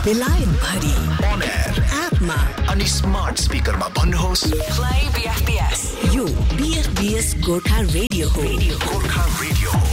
बेलायत भरि On air एपमा अनि स्मार्ट स्पिकरमा भन्नुहोस् Play BFBS. यो BFBS गोर्खा रेडियो हो. गोर्खा रेडियो हो।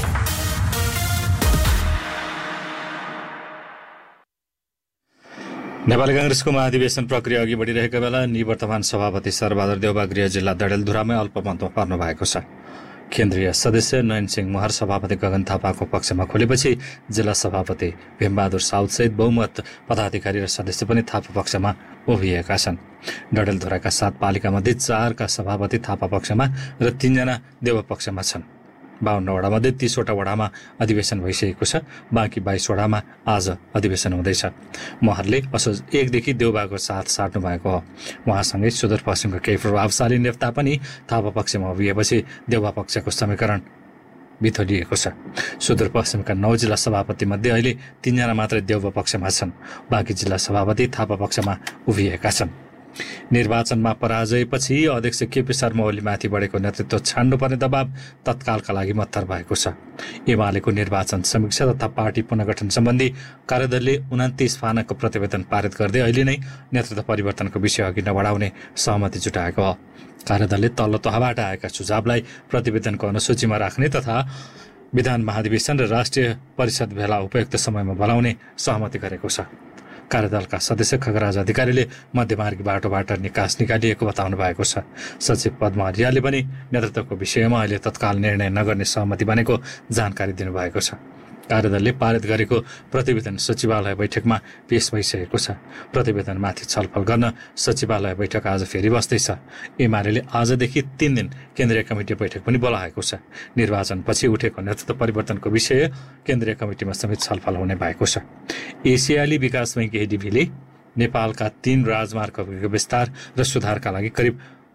नेपाली कांग्रेसको महाधिवेशन प्रक्रिया अघि बढिरहेका बेला निवर्तमान सभापति सरबहादुर देउवा गृह जिल्ला डडेलधुरामै अल्पमतमा पर्नु भएको छ। केन्द्रीय सदस्य नयन सिंह महर सभापति गगन थापाको पक्षमा खोलेपछि जिल्ला सभापति भीमबहादुर साउदसहित बहुमत पदाधिकारी र सदस्य पनि थापा पक्षमा उभिएका छन्। डडेलधुराका 7 पालिकामध्ये 4 का सभापति थापा पक्षमा र 3 जना देउवा पक्षमा छन्। 52 वडामध्ये 30 वटा वडामा अधिवेशन भइसकेको छ। बाँकी 22 वडामा आज अधिवेशन हुँदैछ। महरले असोज 1 देखि देउबाको साथ साट्नु भएको हो। उहाँसँगै सुदूरपश्चिमका केही प्रभावशाली नेता पनि थापा पक्षमा उभिएपछि देउबा पक्षको समीकरण बिथोलिएको छ। सुदूरपश्चिमका 9 जिल्ला सभापति मध्ये अहिले 3 जना मात्रै देउबा पक्षमा छन्। बाँकी जिल्ला सभापति थापा पक्षमा उभिएका छन्। निर्वाचनमा पराजयपछि अध्यक्ष केपी शर्मा ओलीमाथि बढेको नेतृत्व छान्नुपर्ने दबाव तत्कालका लागि मत्तर भएको छ। एमालेको निर्वाचन समीक्षा तथा पार्टी पुनर्गठन सम्बन्धी कार्यदलले 29 पानाको प्रतिवेदन पारित गर्दै अहिले नै नेतृत्व परिवर्तनको विषय अघि नबढाउने सहमति जुटाएको हो। कार्यदलले तल्लो तहबाट आएका सुझावलाई प्रतिवेदनको अनुसूचीमा राख्ने तथा विधान महाधिवेशन र राष्ट्रिय परिषद भेला उपयुक्त समयमा बोलाउने सहमति गरेको छ। कार्यदलका सदस्य खगराज अधिकारीले मध्यमार्गी बाटोबाट निकास निकालिएको बताउनु भएको छ। सचिव पद्मा आर्यले पनि नेतृत्वको विषयमा अहिले तत्काल निर्णय नगर्ने सहमति बनेको जानकारी दिनुभएको छ। कार्यदलले पारित गरेको प्रतिवेदन सचिवालय बैठकमा पेश भइसकेको छ। प्रतिवेदनमाथि छलफल गर्न सचिवालय बैठक आज फेरि बस्दैछ। एमाले आजदेखि 3 दिन केन्द्रीय कमिटी बैठक पनि बोलाएको छ। निर्वाचनपछि उठेको नेतृत्व परिवर्तनको विषय केन्द्रीय कमिटीमा समेत छलफल हुने भएको छ। एसियाली विकास बैंक एडीबीले नेपालका 3 राजमार्गहरूको विस्तार र सुधारका लागि करिब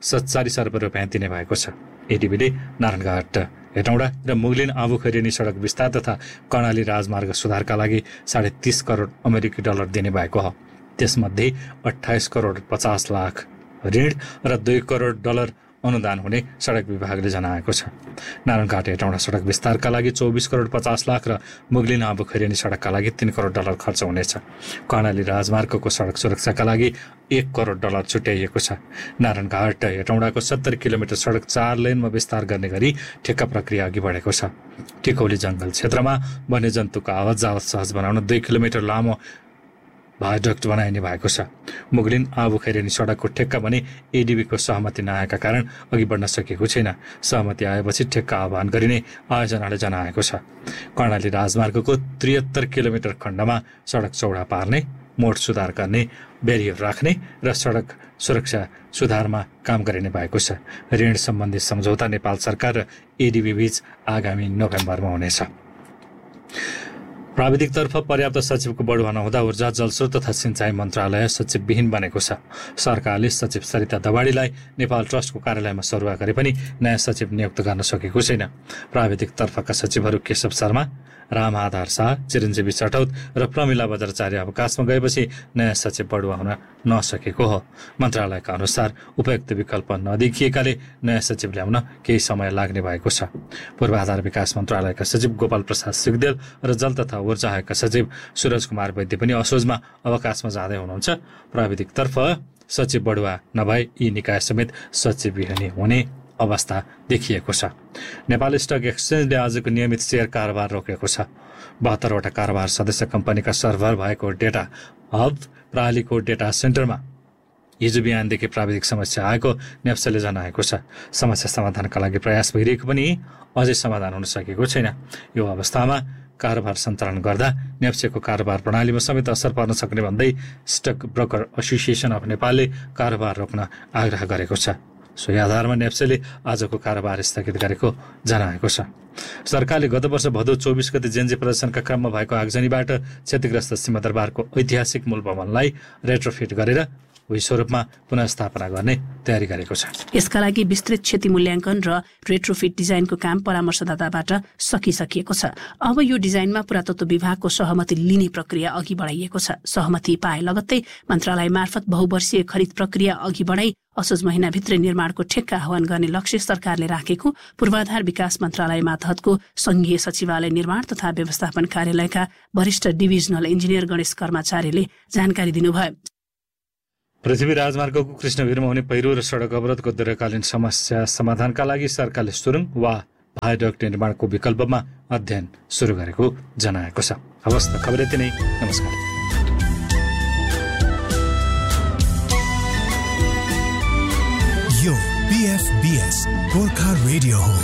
47 अर्ब रुपियाँ दिने भएको छ। एडीबीले नारायणघाट हेटौँडा र मुगलिन आबुखैरेनी सडक विस्तार तथा कर्णाली राजमार्ग सुधारका लागि 30.5 करोड अमेरिकी डलर दिने भएको हो। त्यसमध्ये 28 करोड 50 लाख ऋण र 2 करोड डलर अनुदान हुने सडक विभागले जनाएको छ। नारायणघाट हेटौँडा सडक विस्तारका लागि 24 करोड 50 लाख र मुगलिन आबुखैरेनी सडकका लागि 3 करोड डलर खर्च हुनेछ। कर्णाली राजमार्गको सडक सुरक्षाका लागि 1 करोड डलर छुट्याइएको छ। नारायणघाट हेटौँडाको 70 किलोमिटर सडक 4 लेनमा विस्तार गर्ने गरी ठेक्का प्रक्रिया अघि बढेको छ। टिकौली जंगल क्षेत्रमा वन्यजन्तुको आवत जावत सहज बनाउन 2 किलोमिटर लामो भाइडक्ट बनाइने भएको छ। मुगलिन आबुखैरेनी सडकको ठेक्का भने एडीबीको सहमति नआएका कारण अघि बढ्न सकेको छैन। सहमति आएपछि ठेक्का आह्वान गरिने आयोजनाले जनाएको छ। कर्णाली राजमार्गको 73 किलोमिटर खण्डमा सडक चौडा पार्ने, मोड सुधार गर्ने, बेरियर राख्ने र सडक सुरक्षा सुधारमा काम गरिने भएको छ। ऋण सम्बन्धी सम्झौता नेपाल सरकार र एडीबी बीच आगामी नोभेम्बरमा हुनेछ। प्राविधिकतर्फ पर्याप्त सचिवको बढुवा नहुँदा ऊर्जा जलस्रोत तथा सिंचाई मन्त्रालय सचिवविहीन बनेको छ। सरकारले सचिव सरिता दवाडीलाई नेपाल ट्रस्टको कार्यालयमा सरुवा गरे पनि नयाँ सचिव नियुक्त गर्न सकेको छैन। प्राविधिकतर्फका सचिवहरू केशव शर्मा, रामआधार शाह, चिरञ्जीवी चटौत र प्रमिला बज्राचार्य अवकाशमा गएपछि नयाँ सचिव बढुवा हुन नसकेको हो। मन्त्रालयका अनुसार उपयुक्त विकल्प नदेखिएकाले नयाँ सचिव ल्याउन केही समय लाग्ने भएको छ। पूर्वाधार विकास मन्त्रालयका सचिव गोपाल प्रसाद सिगदेल र जल तथा ऊर्जा आयोगका सचिव सूरज कुमार वैद्य पनि असोजमा अवकाशमा जाँदै हुनुहुन्छ। प्राविधिकतर्फ सचिव बढुवा नभए यी निकाय समेत सचिवविहीन हुने अवस्था देखिएको छ। नेपाल स्टक एक्सचेन्जले आजको नियमित शेयर कारोबार रोकेको छ। 72 वटा कारोबार सदस्य कम्पनीका सर्भर भएको डेटा हब प्रणालीको डेटा सेन्टरमा हिजो बिहानदेखि प्राविधिक समस्या आएको नेप्सेले जनाएको छ। समस्या समाधानका लागि प्रयास भइरहेको पनि अझै समाधान हुन सकेको छैन। यो अवस्थामा कारोबार सञ्चालन गर्दा नेप्सेको कारोबार प्रणालीमा समेत असर पर्न सक्ने भन्दै स्टक ब्रोकर एसोसिएसन अफ नेपालले कारोबार रोक्न आग्रह गरेको छ। सोही आधारमा नेप्सेले आजको कारोबार स्थगित गरेको जनाएको छ। सरकारले गत वर्ष भदौ 24 गते जेन्जी प्रदर्शनका क्रममा भएको आगजनीबाट क्षतिग्रस्त सिंहदरबारको ऐतिहासिक मूल भवनलाई रेट्रोफिट गरेर उही स्वरूपमा पुनर्स्थापना गर्ने तयारी गरेको छ। यसका लागि विस्तृत क्षति मूल्याङ्कन र रेट्रोफिट डिजाइनको काम परामर्शदाताबाट सकिसकिएको छ। अब यो डिजाइनमा पुरातत्व विभागको सहमति लिने प्रक्रिया अघि बढाइएको छ। सहमति पाए लगत्तै मन्त्रालय मार्फत बहुवर्षीय खरिद प्रक्रिया अघि बढाई असोज महिनाभित्रै निर्माणको ठेक्का आह्वान गर्ने लक्ष्य सरकारले राखेको पूर्वाधार विकास मन्त्रालय मातहतको संघीय सचिवालय निर्माण तथा व्यवस्थापन कार्यालयका वरिष्ठ डिभिजनल इन्जिनियर गणेश कर्माचार्यले जानकारी दिनुभयो। पृथ्वी राजमार्गको कृष्णवीरमा हुने पहिरो र सडक अवरोधको दीर्घकालीन समस्या समाधानका लागि सरकारले सुरुङ वा भाइडक्ट निर्माणको विकल्पमा अध्ययन सुरु गरेको जनाएको छ। हवस् त, खबर यति नै। नमस्कार। यो BFBS गोर्खा रेडियो हो।